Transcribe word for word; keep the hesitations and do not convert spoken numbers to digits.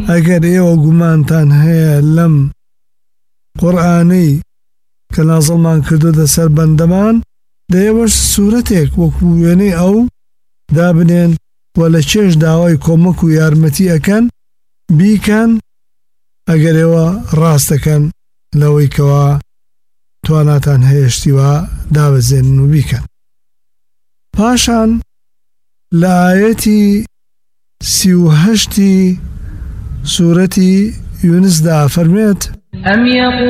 ئەگەر ئێوە گومانتان هەیە لەم قورئانەی کە نازڵمان کردوتە سەر بەندەمان دەیەوەش سوورەتێک وەکو وێنەی ئەو دابنێن و لە چێش داوای کۆمەک و یارمەتی ئەکەن بیکەن ئەگەر ئێوە ڕاستەکەن لەوەی کەوا تواناتان هەیەشتیوە دابەزێنن و بیکەن. پاشان لە ئایەتی سی و هەشتی سوورەتی یونسدا فەرمێت: